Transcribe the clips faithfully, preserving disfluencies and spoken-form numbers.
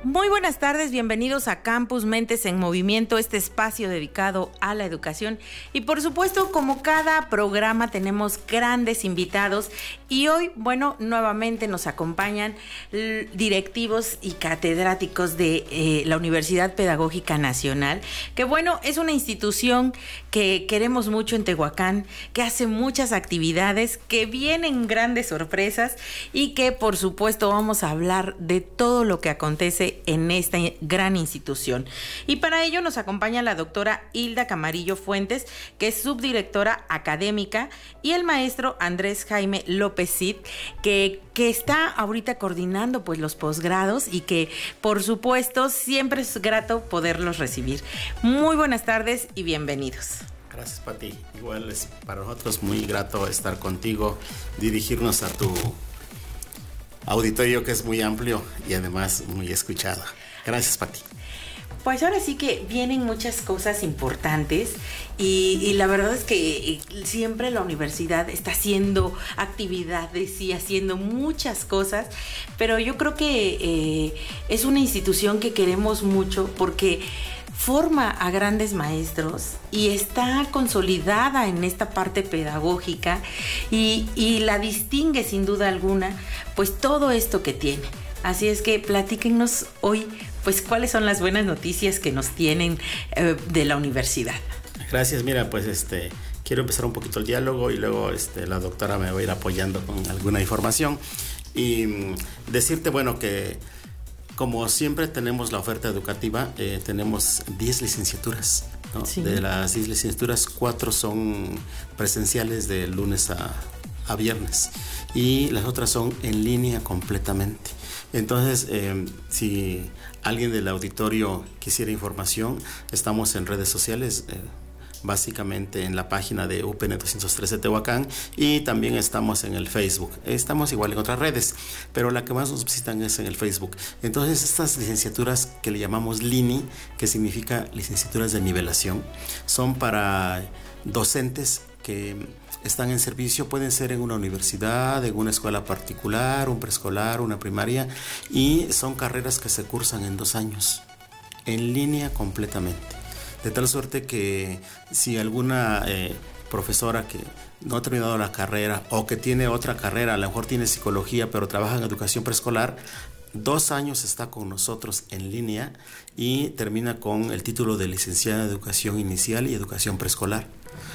Muy buenas tardes, bienvenidos a Campus Mentes en Movimiento, este espacio dedicado a la educación. Y por supuesto, como cada programa, tenemos grandes invitados. Y hoy, bueno, nuevamente nos acompañan directivos y catedráticos de eh, la Universidad Pedagógica Nacional, que bueno, es una institución que queremos mucho en Tehuacán, que hace muchas actividades, que vienen grandes sorpresas y que por supuesto vamos a hablar de todo lo que acontece en esta gran institución. Y para ello nos acompaña la doctora Hilda Camarillo Fuentes, que es subdirectora académica, y el maestro Andrés Jaime López Cid, que, que está ahorita coordinando pues los posgrados y que por supuesto siempre es grato poderlos recibir. Muy buenas tardes y bienvenidos. Gracias, Pati. Igual es para nosotros muy grato estar contigo, dirigirnos a tu auditorio que es muy amplio y además muy escuchado. Gracias, Pati. Pues ahora sí que vienen muchas cosas importantes y, y la verdad es que siempre la universidad está haciendo actividades y haciendo muchas cosas, pero yo creo que eh, es una institución que queremos mucho porque forma a grandes maestros y está consolidada en esta parte pedagógica y, y la distingue sin duda alguna, pues todo esto que tiene. Así es que platíquenos hoy, pues cuáles son las buenas noticias que nos tienen eh, de la universidad. Gracias, mira, pues este quiero empezar un poquito el diálogo y luego este, la doctora me va a ir apoyando con alguna información y mm, decirte, bueno, que como siempre tenemos la oferta educativa, eh, tenemos diez licenciaturas, ¿no? Sí. De las diez licenciaturas, cuatro son presenciales de lunes a, a viernes y las otras son en línea completamente. Entonces, eh, si alguien del auditorio quisiera información, estamos en redes sociales, eh, básicamente en la página de U P N doscientos trece Tehuacán y también estamos en el Facebook. Estamos igual en otras redes, pero la que más nos visitan es en el Facebook. Entonces estas licenciaturas que le llamamos LINI, que significa licenciaturas de nivelación, son para docentes que están en servicio, pueden ser en una universidad, en una escuela particular, un preescolar, una primaria, y son carreras que se cursan en dos años, en línea completamente. De tal suerte que si alguna eh, profesora que no ha terminado la carrera o que tiene otra carrera, a lo mejor tiene psicología pero trabaja en educación preescolar, dos años está con nosotros en línea y termina con el título de licenciada en educación inicial y educación preescolar.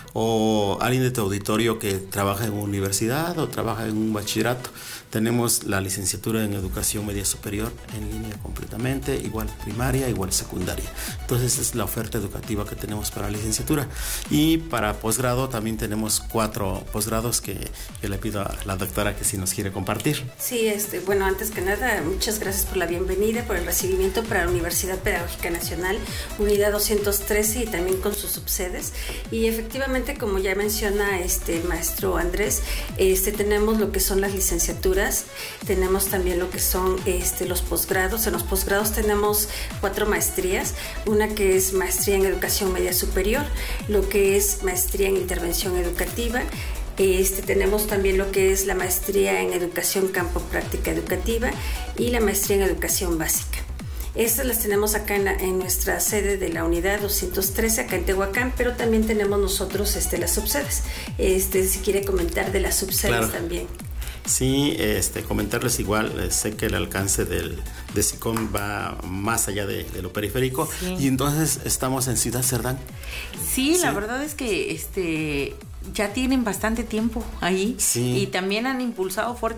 O alguien de tu auditorio que trabaja en una universidad o trabaja en un bachillerato, tenemos la licenciatura en educación media superior en línea completamente, igual primaria, igual secundaria. Entonces es la oferta educativa que tenemos para la licenciatura. Y para posgrado también tenemos cuatro posgrados que, que le pido a la doctora que si nos quiere compartir. Sí, este, bueno, antes que nada, muchas gracias por la bienvenida, por el recibimiento para la Universidad Pedagógica Nacional, Unidad doscientos trece y también con sus subsedes. Y efectivamente, como ya menciona este maestro Andrés, este, tenemos lo que son las licenciaturas, tenemos también lo que son este, los posgrados. En los posgrados tenemos cuatro maestrías, una que es maestría en educación media superior, lo que es maestría en intervención educativa. Este, tenemos también lo que es la maestría en educación campo práctica educativa y la maestría en educación básica. Estas las tenemos acá en, la, en nuestra sede de la unidad doscientos trece, acá en Tehuacán, pero también tenemos nosotros este, las subsedes. Este, si quiere comentar de las subsedes, claro. También. Sí, este, comentarles igual, eh, sé que el alcance del, de SICOM va más allá de, de lo periférico, sí. Y entonces estamos en Ciudad Cerdán. Sí, sí, la verdad es que este ya tienen bastante tiempo ahí, sí. Y también han impulsado fuertemente